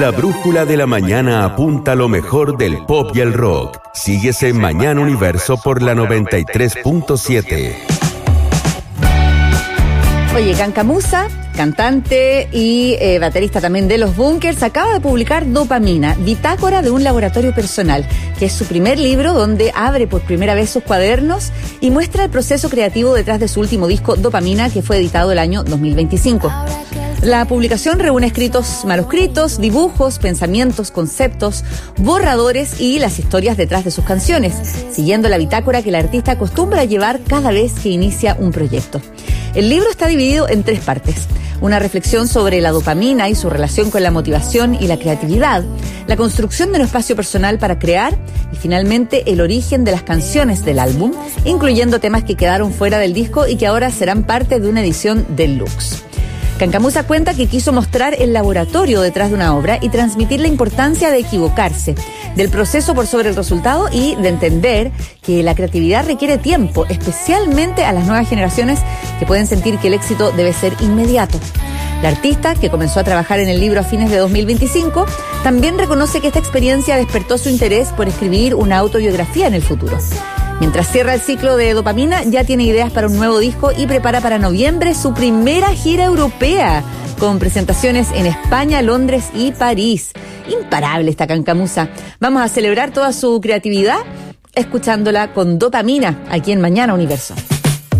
La brújula de la mañana apunta a lo mejor del pop y el rock. Síguese en Mañana Universo por la 93.7. Oye, Cancamusa, cantante y baterista también de Los Bunkers, acaba de publicar Dopamina, bitácora de un laboratorio personal, que es su primer libro donde abre por primera vez sus cuadernos y muestra el proceso creativo detrás de su último disco, Dopamina, que fue editado el año 2025. La publicación reúne escritos manuscritos, dibujos, pensamientos, conceptos, borradores y las historias detrás de sus canciones, siguiendo la bitácora que el artista acostumbra llevar cada vez que inicia un proyecto. El libro está dividido en 3 partes. Una reflexión sobre la dopamina y su relación con la motivación y la creatividad, la construcción de un espacio personal para crear y finalmente el origen de las canciones del álbum, incluyendo temas que quedaron fuera del disco y que ahora serán parte de una edición deluxe. Cancamusa cuenta que quiso mostrar el laboratorio detrás de una obra y transmitir la importancia de equivocarse, del proceso por sobre el resultado y de entender que la creatividad requiere tiempo, especialmente a las nuevas generaciones que pueden sentir que el éxito debe ser inmediato. La artista, que comenzó a trabajar en el libro a fines de 2025, también reconoce que esta experiencia despertó su interés por escribir una autobiografía en el futuro. Mientras cierra el ciclo de Dopamina, ya tiene ideas para un nuevo disco y prepara para noviembre su primera gira europea, con presentaciones en España, Londres y París. Imparable esta Cancamusa. Vamos a celebrar toda su creatividad escuchándola con Dopamina, aquí en Mañana Universo.